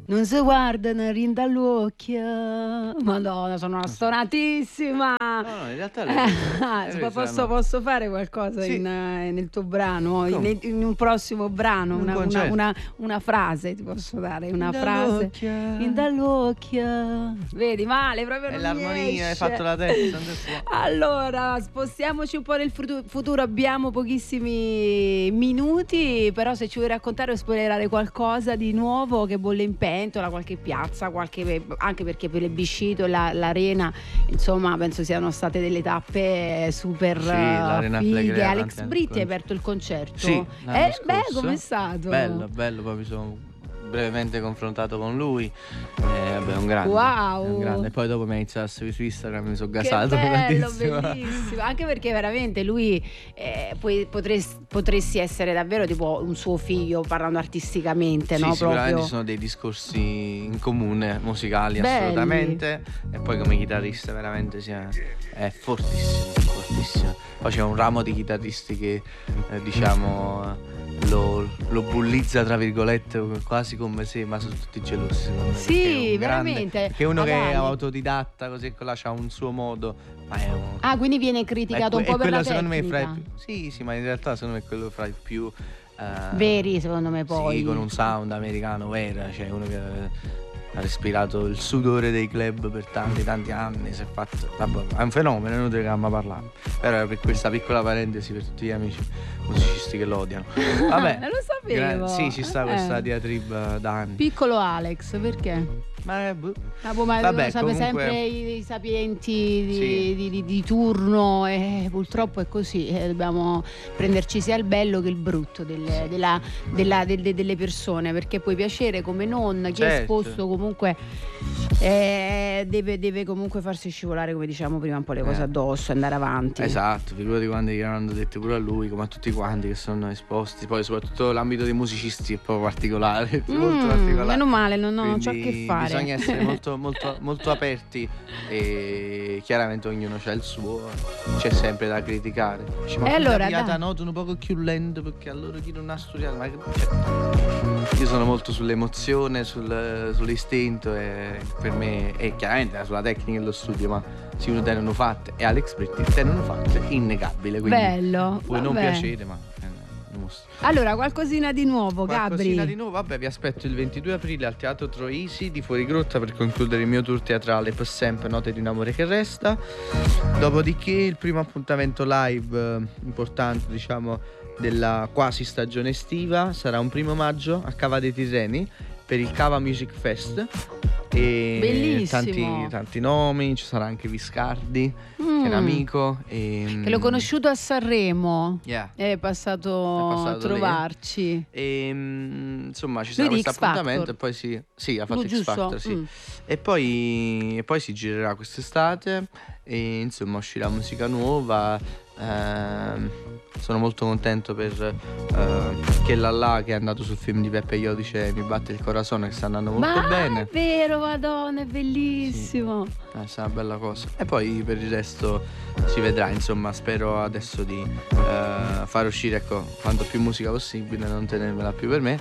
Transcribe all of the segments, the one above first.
non si guardano rin dall'occhio. Madonna, sono una stonatissima. No, in realtà posso fare qualcosa sì. nel tuo brano, in un prossimo brano, una frase ti posso dare, una frase. In dall'occhio. Vedi, male, proprio non l'armonia, hai esce. fatto la testa. Allora, spostiamoci un po' nel futuro, abbiamo pochissimi minuti, però se ci vuoi raccontare o spoilerare qualcosa di nuovo che bolle in pentola, qualche piazza, anche perché plebiscito l'arena, insomma, penso siano state delle tappe super fighe. Alex Britti ha aperto il concerto. Sì, com'è stato? Bello, poi mi sono brevemente confrontato con lui. Vabbè, è un grande. Wow. È un grande. Poi dopo mi ha iniziato a seguire su Instagram, mi sono gasato. Che bello, bellissimo. Anche perché veramente lui potresti essere davvero tipo un suo figlio, parlando artisticamente, sì, no? Sicuramente Proprio. ci sono dei discorsi in comune, musicali, belli. assolutamente. E poi come chitarrista veramente è fortissimo. Poi c'è un ramo di chitarristi che lo bullizza tra virgolette quasi come se, ma sono tutti gelosi secondo me. Sì, veramente. Perché uno che è autodidatta così là c'ha un suo modo, ma è un... quindi viene criticato un po' per la tecnica. Secondo me sì, ma in realtà secondo me è quello fra i più veri, secondo me, poi. Sì, con un sound americano vero, cioè uno che ha respirato il sudore dei club per tanti anni, si è fatto, vabbè, è un fenomeno, è inutile che abbiamo parlato. Però per questa piccola parentesi per tutti gli amici musicisti che lo odiano. Vabbè, non lo sapevo. Sì, ci sta questa diatriba da anni. Piccolo Alex, perché? Ma vabbè, comunque... sempre i sapienti di turno, e purtroppo è così, dobbiamo prenderci sia il bello che il brutto delle persone, perché puoi piacere come non, chi è esposto comunque deve comunque farsi scivolare, come diciamo prima, un po' le cose addosso e andare avanti. Esatto, figurati quando gli hanno detto pure a lui, come a tutti quanti che sono esposti. Poi soprattutto l'ambito dei musicisti è proprio particolare, molto particolare. Meno male, non c'ho che fare. Bisogna essere molto aperti, e chiaramente ognuno c'ha il suo, c'è sempre da criticare. Ma allora noto un poco più lento perché allora chi non ha studiato, ma io sono molto sull'emozione, sull'istinto, e per me è chiaramente sulla tecnica e lo studio, ma se uno tengono fatte, e Alex Britti tengono fatte, innegabile, quindi bello, puoi non piacere, ma allora, qualcosina di nuovo, Gabri. Vabbè, vi aspetto il 22 aprile al Teatro Troisi di Fuorigrotta per concludere il mio tour teatrale Per sempre, note di un amore che resta. Dopodiché il primo appuntamento live importante, diciamo, della quasi stagione estiva sarà un 1 maggio a Cava dei Tirreni per il Cava Music Fest. E bellissimo. tanti nomi, ci sarà anche Viscardi che è un amico che l'ho conosciuto a Sanremo, è passato a trovarci insomma ci sarà questo appuntamento e poi ha fatto X Factor, sì. E poi si girerà quest'estate e insomma uscirà musica nuova. Sono molto contento per che Lalla, che è andato sul film di Peppe Iodice, Mi batte il corazon, che sta andando molto bene. È vero, madonna, è bellissimo. Sì. Sarà una bella cosa. E poi per il resto si vedrà, insomma, spero adesso di far uscire quanto più musica possibile, non tenermela più per me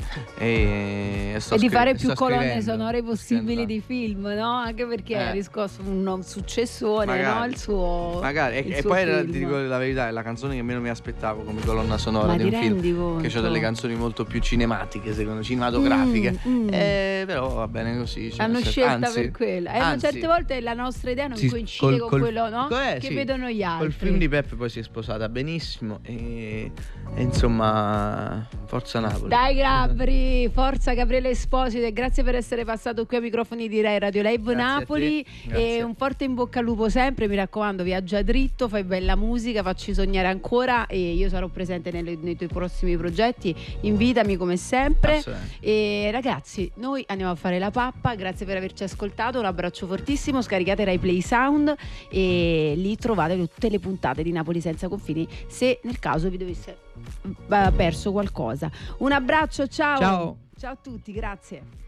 e di fare più colonne sonore possibili di film, no? Anche perché ha riscosso un successone, magari, no? Il suo magari il e suo poi film. Ti dico la verità, è la canzone che meno mi aspettavo come colonna sonora di un film, che ho delle canzoni molto più cinematiche, secondo cinematografiche, però va bene così, hanno scelta per quella, certe volte la nostra idea non coincide con quello, no? Che vedono gli altri. Col film di Peppe poi si è sposata benissimo e insomma forza Napoli. Dai Gabri, forza Gabriele Esposito, e grazie per essere passato qui ai microfoni di Rai Radio Live Napoli, e un forte in bocca al lupo sempre, mi raccomando, viaggia dritto, fai bella musica, facci sognare ancora, e io sarò presente nei tuoi prossimi progetti, invitami come sempre. E ragazzi, noi andiamo a fare la pappa, grazie per averci ascoltato, un abbraccio fortissimo, scaricate Rai Play Sound e lì trovate tutte le puntate di Napoli Senza Confini, se nel caso vi dovesse perso qualcosa. Un abbraccio, ciao a tutti, grazie.